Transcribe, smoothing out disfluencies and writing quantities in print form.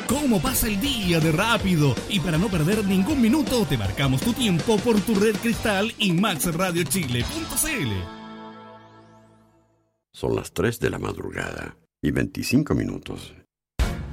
cómo pasa el día de rápido. Y para no perder ningún minuto, te marcamos tu tiempo por tu red Cristal y maxradiochile.cl. Son las 3 de la madrugada y 25 minutos.